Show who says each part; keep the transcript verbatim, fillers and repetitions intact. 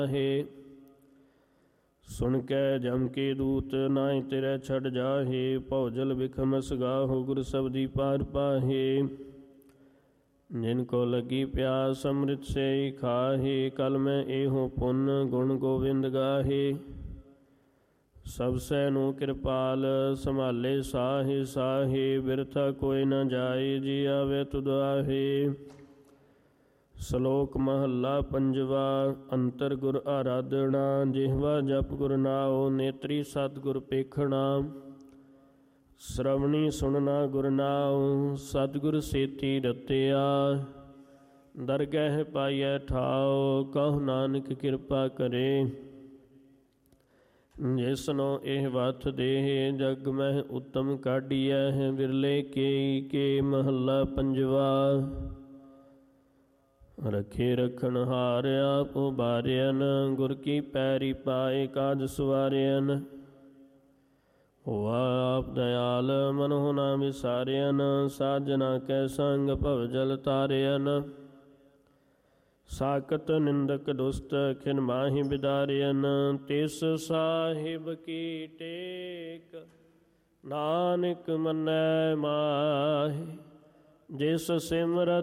Speaker 1: ਹੈ। ਸੁਣ ਕੈ ਜਮ ਕੇ ਦੂਤ ਨਾਹਿ ਤੇਰੇ ਛੱਡ ਜਾਹੇ। ਭਉਜਲ ਬਿਖਮ ਸਗਾਹੋ ਗੁਰ ਸਬਦੀ ਪਾਰ ਪਾਹੇ। ਜਿਨ ਕੋ ਲੱਗੀ ਪਿਆਸ ਅੰਮ੍ਰਿਤ ਸੇ ਖਾਹੇ। ਕਲ ਮੈਂ ਇਹੋ ਪੁੰਨ ਗੁਣ ਗੋਬਿੰਦ ਗਾਹੇ। ਸਭ ਸੈ ਨੂੰ ਕਿਰਪਾਲ ਸੰਭਾਲੇ ਸਾਹੇ ਸਾਹੇ। ਬਿਰਥਾ ਕੋਈ ਨ ਜਾਏ ਜੀ ਆਵੇ ਤੁਧ ਆਹੇ। ਸ਼ਲੋਕ ਮਹੱਲਾ ਪੰਜਵਾ। ਅੰਤਰ ਗੁਰ ਆਰਾਧਣਾ ਜਿਹਵਾ ਜਪ ਗੁਰ ਨਾਉ। ਨੇਤਰੀ ਸਤਿਗੁਰ ਪੇਖਣਾ ਸ਼੍ਰਵਣੀ ਸੁਣਨਾ ਗੁਰ ਨਾਉ। ਸਤਿਗੁਰ ਸੇਤੀ ਰਤਿਆ ਦਰਗਹਿ ਪਾਈਐ ਠਾਉ। ਕਹੋ ਨਾਨਕ ਕਿਰਪਾ ਕਰੇ ਜਿਸਨੋ ਇਹ ਵਥ ਦੇਹ। ਜਗ ਮਹਿ ਉੱਤਮ ਕਾਢੀਐ ਵਿਰਲੇ ਕੇ ਕੇ। ਮਹੱਲਾ ਪੰਜਵਾ। ਰਖੇ ਰਖਣ ਹਾਰ ਆਪ ਉਬਾਰਿਆਨ। ਗੁਰ ਕੀ ਪੈਰੀ ਪਾਏ ਕਾਜ ਸਵਾਰਿਆਨ। ਹੋਆ ਆਪ ਦਇਆਲ ਮਨਹੁ ਨਾ ਵਿਸਾਰਿਆਨ। ਸਾਜਨਾ ਕੈ ਸੰਗ ਭਵ ਜਲ ਤਾਰਿਆਨ। ਸਾਕਤ ਨਿੰਦਕ ਦੁਸਤ ਖਿਨ ਮਾਹੀ ਬਿਦਾਰਿਆਨ। ਤਿਸ ਸਾਹਿਬ ਕੀ ਟੇਕ ਨਾਨਕ ਮੰਨੈ ਮਾਹੀ। ਜਿਸ ਸਿਮਰਤ